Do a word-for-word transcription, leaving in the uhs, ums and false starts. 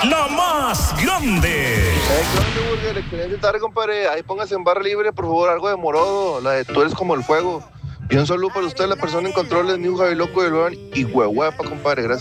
la más grande. Eh, ¿qué onda, Burger? Excelente tarde, compadre. Ahí póngase en barra libre, por favor, algo de Morodo. La de tú eres como el fuego. Y un saludo para usted, la persona en controles, New Javi Loco del León y Huehuepa, compadre. Gracias.